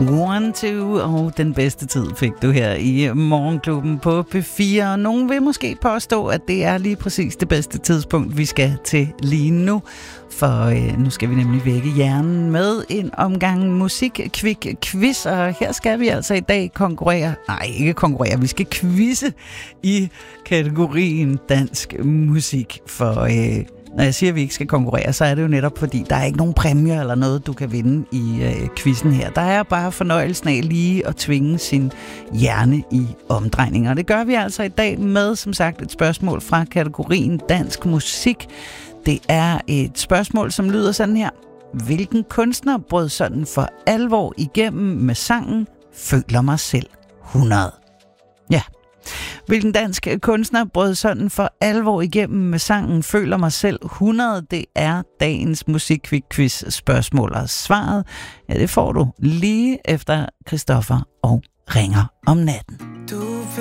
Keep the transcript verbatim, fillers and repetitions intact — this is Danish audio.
One, two, og den bedste tid fik du her i Morgenklubben på P fire. Nogen vil måske påstå, at det er lige præcis det bedste tidspunkt, vi skal til lige nu. For øh, nu skal vi nemlig vække hjernen med en omgang musik-kvik-quiz. Og her skal vi altså i dag konkurrere, nej ikke konkurrere, vi skal quizze i kategorien dansk musik. For øh, når jeg siger, at vi ikke skal konkurrere, så er det jo netop fordi, der er ikke nogen præmier eller noget, du kan vinde i øh, quizzen her. Der er bare fornøjelsen af lige at tvinge sin hjerne i omdrejninger. Og det gør vi altså i dag med, som sagt, et spørgsmål fra kategorien dansk musik. Det er et spørgsmål, som lyder sådan her. Hvilken kunstner brød sådan for alvor igennem med sangen Føler mig selv hundrede? Ja. Hvilken dansk kunstner brød sådan for alvor igennem med sangen Føler mig selv hundrede? Det er dagens musikquiz spørgsmål, og svaret, ja, det får du lige efter Christoffer og Ringer om natten. Du